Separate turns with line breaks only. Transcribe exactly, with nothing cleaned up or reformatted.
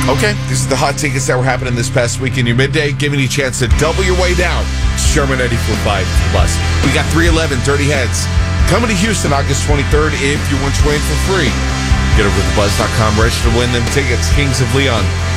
Okay, these are the hot tickets that were happening this past week in your midday, giving you a chance to double your way down. Sherman ninety-four point five Plus. We got three eleven Dirty Heads coming to Houston August twenty-third if you want to win for free. Get over to the buzz dot com, register to win them tickets. Kings of Leon.